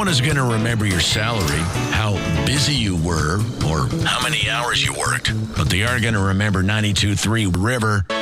one is going to remember your salary, how busy you were, or how many hours you worked. But they are going to remember 92.3 River